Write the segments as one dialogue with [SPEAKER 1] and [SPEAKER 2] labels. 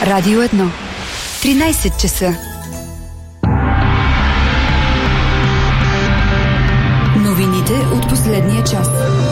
[SPEAKER 1] Радио 1. 13 часа. Новините от последния час.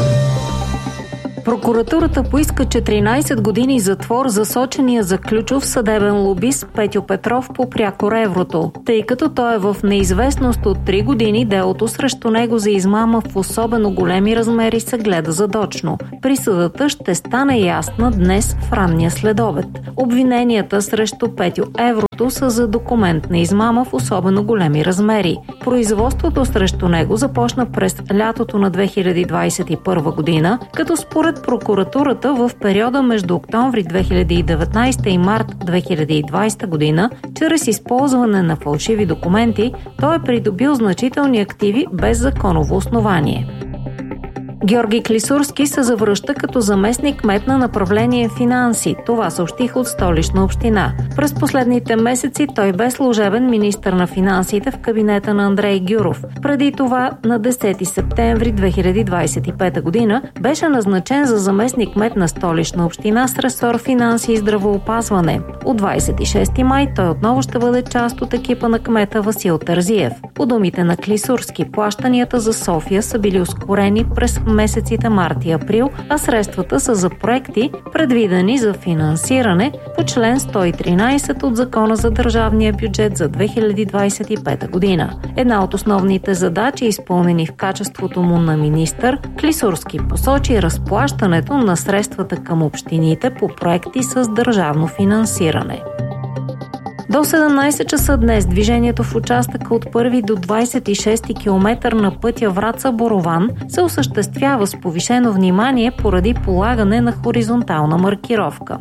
[SPEAKER 2] Прокуратурата поиска 14 години затвор за сочения за ключов съдебен лобист Петьо Петров по прякор еврото, тъй като той е в неизвестност от 3 години. Делото срещу него за измама в особено големи размери се гледа задочно. Присъдата ще стане ясна днес в ранния следобед. Обвиненията срещу Петьо Еврото са за документ на измама в особено големи размери. Производството срещу него започна през лятото на 2021 година, като според прокуратурата в периода между октомври 2019 и март 2020 година, чрез използване на фалшиви документи, той е придобил значителни активи без законово основание. Георги Клисурски се завръща като заместник-кмет на направление финанси. Това съобщиха от Столична община. През последните месеци той бе служебен министър на финансите в кабинета на Андрей Гюров. Преди това на 10 септември 2025 година беше назначен за заместник-кмет на Столична община с ресор финанси и здравеопазване. От 26 май той отново ще бъде част от екипа на кмета Васил Терзиев. По думите на Клисурски, плащанията за София са били ускорени през месеците март и април, а средствата са за проекти, предвидени за финансиране по член 113 от Закона за държавния бюджет за 2025 година. Една от основните задачи, изпълнени в качеството му на министър, Клисурски посочи разплащането на средствата към общините по проекти с държавно финансиране. До 17 часа днес движението в участъка от 1 до 26 км на пътя Враца-Борован се осъществява с повишено внимание поради полагане на хоризонтална маркировка.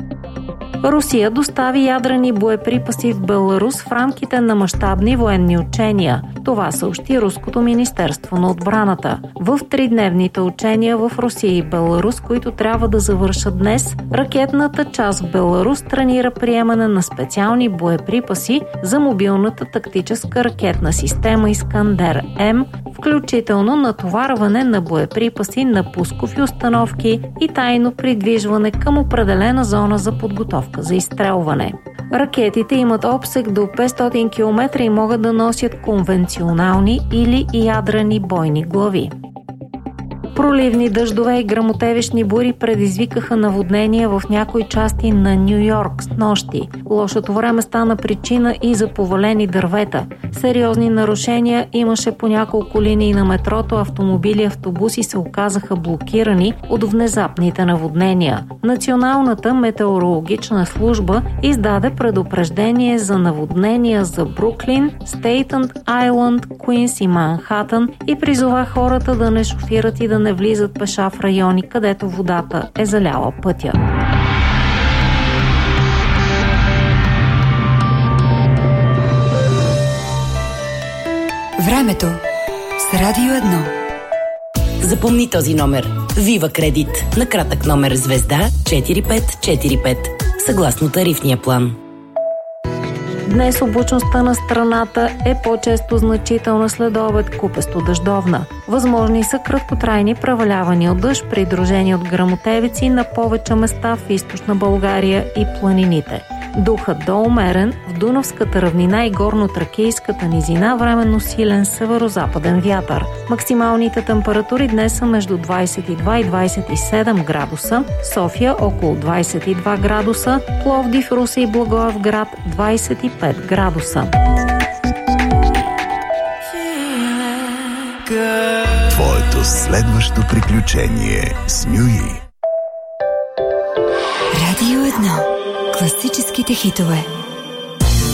[SPEAKER 2] Русия достави ядрени боеприпаси в Беларус в рамките на мащабни военни учения. Това съобщи Руското министерство на отбраната. В 3-дневните учения в Русия и Беларус, които трябва да завършат днес, ракетната част в Беларус тренира приемане на специални боеприпаси за мобилната тактическа ракетна система Искандер-М, включително натоварване на боеприпаси на пускови установки и тайно придвижване към определена зона за подготовка за изстрелване. Ракетите имат обсег до 500 км и могат да носят конвенционални или ядрени бойни глави. Проливни дъждове и гръмотевични бури предизвикаха наводнения в някои части на Ню-Йорк с нощи. Лошото време стана причина и за повалени дървета. Сериозни нарушения имаше по няколко линии на метрото, автомобили и автобуси се оказаха блокирани от внезапните наводнения. Националната метеорологична служба издаде предупреждение за наводнения за Бруклин, Стейтън Айлънд, Куинс и Манхатън и призова хората да не шофират и да не влизат пеша в райони, където водата е заляла пътя.
[SPEAKER 1] Времето с Радио 1.
[SPEAKER 3] Запомни този номер. Вива Кредит. На кратък номер звезда 4545. Съгласно тарифния план.
[SPEAKER 2] Днес облачността на страната е по-често значителна следобед, купесто дъждовна. Възможни са краткотрайни превалявания от дъжд, придружени от гръмотевици на повече места в източна България и планините. Духът до умерен в Дунавската равнина и горно-тракийската низина, временно силен северо-западен вятър. Максималните температури днес са между 22 и 27 градуса, София около 22 градуса, Пловдив, Русе и Благоевград 25 градуса.
[SPEAKER 4] Твоето следващо приключение с Нюи.
[SPEAKER 1] Радио 1. Класическите хитове.